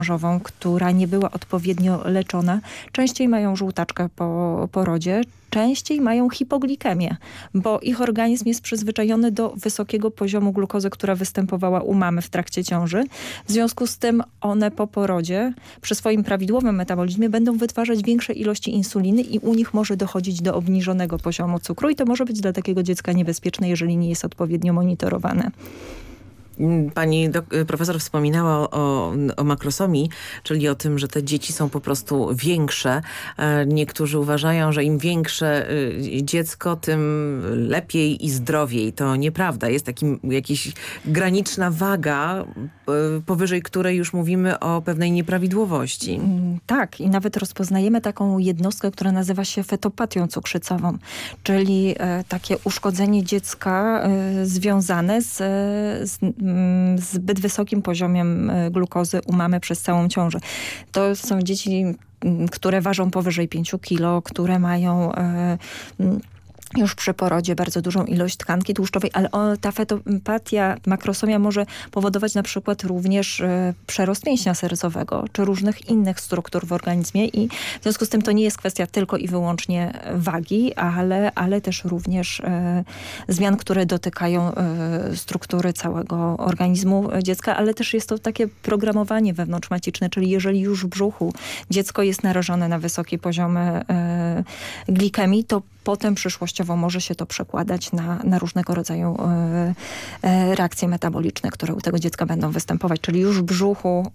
ciążową, która nie była odpowiednio leczona, częściej mają żółtaczkę po porodzie, częściej mają hipoglikemię, bo ich organizm jest przyzwyczajony do wysokiego poziomu glukozy, która występowała u mamy w trakcie ciąży. W związku z tym one po porodzie przy swoim prawidłowym metabolizmie będą wytwarzać większe ilości insuliny i u nich może dochodzić do obniżonego poziomu cukru i to może być dla takiego dziecka niebezpieczne, jeżeli nie jest odpowiednio monitorowane. Pani profesor wspominała o makrosomii, czyli o tym, że te dzieci są po prostu większe. Niektórzy uważają, że im większe dziecko, tym lepiej i zdrowiej. To nieprawda. Jest jakaś graniczna waga, powyżej której już mówimy o pewnej nieprawidłowości. Tak, i nawet rozpoznajemy taką jednostkę, która nazywa się fetopatią cukrzycową, czyli takie uszkodzenie dziecka związane z zbyt wysokim poziomem glukozy u mamy przez całą ciążę. To są dzieci, które ważą powyżej 5 kilo, które mają już przy porodzie bardzo dużą ilość tkanki tłuszczowej, ale ta fetopatia, makrosomia może powodować na przykład również przerost mięśnia sercowego, czy różnych innych struktur w organizmie i w związku z tym to nie jest kwestia tylko i wyłącznie wagi, ale też również zmian, które dotykają struktury całego organizmu dziecka, ale też jest to takie programowanie wewnątrzmaciczne, czyli jeżeli już w brzuchu dziecko jest narażone na wysokie poziomy glikemii, to potem przyszłościowo może się to przekładać na różnego rodzaju reakcje metaboliczne, które u tego dziecka będą występować. Czyli już w brzuchu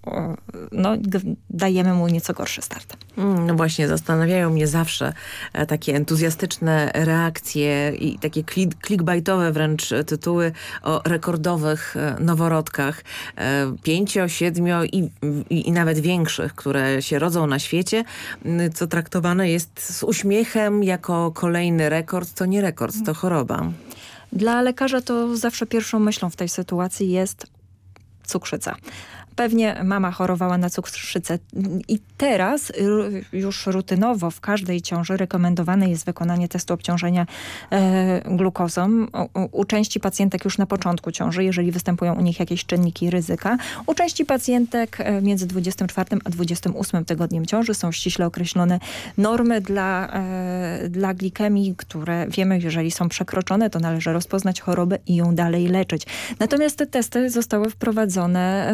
dajemy mu nieco gorszy start. No właśnie, zastanawiają mnie zawsze takie entuzjastyczne reakcje i takie clickbaitowe wręcz tytuły o rekordowych noworodkach, 5, 7 i nawet większych, które się rodzą na świecie, co traktowane jest z uśmiechem jako kolejny rekord. To nie rekord, to choroba. Dla lekarza to zawsze pierwszą myślą w tej sytuacji jest cukrzyca. Pewnie mama chorowała na cukrzycę i teraz już rutynowo w każdej ciąży rekomendowane jest wykonanie testu obciążenia glukozą. U części pacjentek już na początku ciąży, jeżeli występują u nich jakieś czynniki ryzyka. U części pacjentek między 24 a 28 tygodniem ciąży są ściśle określone normy dla glikemii, które wiemy, jeżeli są przekroczone, to należy rozpoznać chorobę i ją dalej leczyć. Natomiast te testy zostały wprowadzone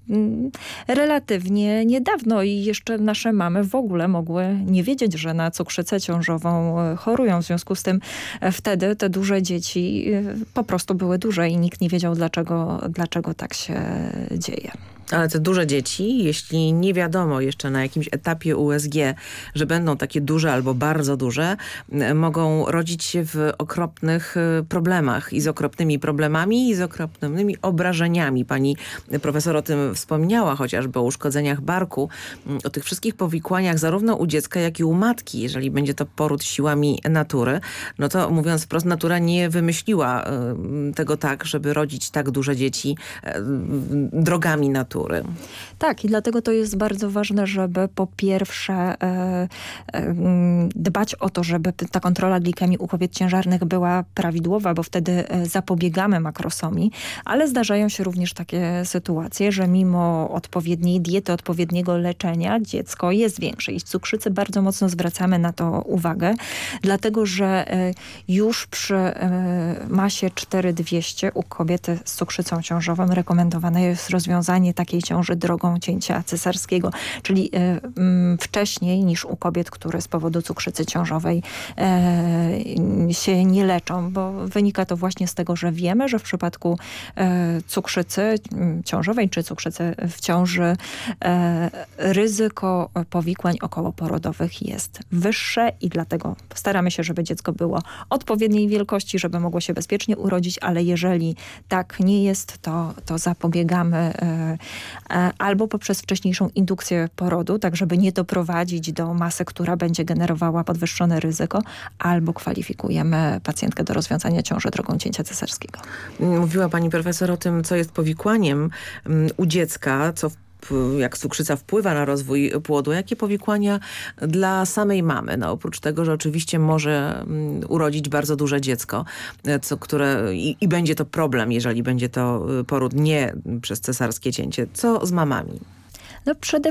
relatywnie niedawno i jeszcze nasze mamy w ogóle mogły nie wiedzieć, że na cukrzycę ciążową chorują. W związku z tym wtedy te duże dzieci po prostu były duże i nikt nie wiedział, dlaczego tak się dzieje. Ale te duże dzieci, jeśli nie wiadomo jeszcze na jakimś etapie USG, że będą takie duże albo bardzo duże, mogą rodzić się w okropnych problemach i z okropnymi problemami i z okropnymi obrażeniami. Pani profesor o tym wspomniała, chociażby o uszkodzeniach barku, o tych wszystkich powikłaniach zarówno u dziecka, jak i u matki. Jeżeli będzie to poród siłami natury, no to mówiąc wprost, natura nie wymyśliła tego tak, żeby rodzić tak duże dzieci drogami natury. Tak, i dlatego to jest bardzo ważne, żeby po pierwsze dbać o to, żeby ta kontrola glikemii u kobiet ciężarnych była prawidłowa, bo wtedy zapobiegamy makrosomii, ale zdarzają się również takie sytuacje, że mimo odpowiedniej diety, odpowiedniego leczenia dziecko jest większe i w cukrzycy bardzo mocno zwracamy na to uwagę, dlatego że już przy masie 4200 u kobiety z cukrzycą ciążową rekomendowane jest rozwiązanie takiej ciąży drogą cięcia cesarskiego, czyli wcześniej niż u kobiet, które z powodu cukrzycy ciążowej się nie leczą, bo wynika to właśnie z tego, że wiemy, że w przypadku cukrzycy ciążowej czy cukrzycy w ciąży ryzyko powikłań okołoporodowych jest wyższe i dlatego staramy się, żeby dziecko było odpowiedniej wielkości, żeby mogło się bezpiecznie urodzić, ale jeżeli tak nie jest, to zapobiegamy albo poprzez wcześniejszą indukcję porodu, tak żeby nie doprowadzić do masy, która będzie generowała podwyższone ryzyko, albo kwalifikujemy pacjentkę do rozwiązania ciąży drogą cięcia cesarskiego. Mówiła pani profesor o tym, co jest powikłaniem u dziecka, jak cukrzyca wpływa na rozwój płodu, jakie powikłania dla samej mamy. No, oprócz tego, że oczywiście może urodzić bardzo duże dziecko, i będzie to problem, jeżeli będzie to poród nie przez cesarskie cięcie. Co z mamami? No przede